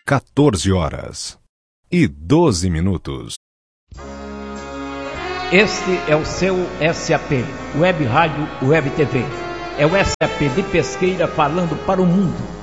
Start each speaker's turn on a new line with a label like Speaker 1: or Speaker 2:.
Speaker 1: 14h12.
Speaker 2: Este é o seu SAP, Web Rádio Web TV. É o SAP de Pesqueira falando para o mundo.